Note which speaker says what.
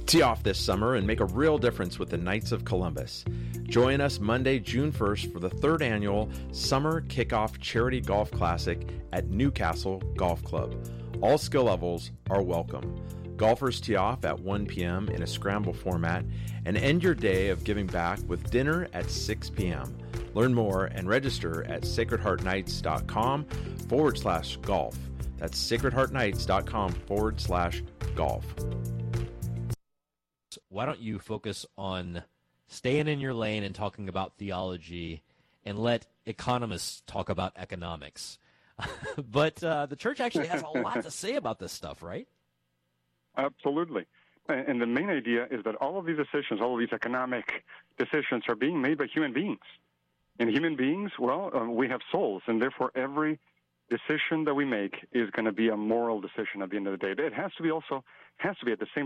Speaker 1: Tee off this summer and make a real difference with the Knights of Columbus. Join us Monday, June 1st for the third annual Summer Kickoff Charity Golf Classic at Newcastle Golf Club. All skill levels are welcome. Golfers tee off at 1 p.m. in a scramble format and end your day of giving back with dinner at 6 p.m. Learn more and register at sacredheartknights.com/golf. That's sacredheartknights.com/golf.
Speaker 2: Why don't you focus on staying in your lane and talking about theology and let economists talk about economics? But the church actually has a lot to say about this stuff, right?
Speaker 3: Absolutely. And the main idea is that all of these decisions, all of these economic decisions are being made by human beings. And human beings, we have souls, and therefore every decision that we make is going to be a moral decision at the end of the day. But it has to be at the same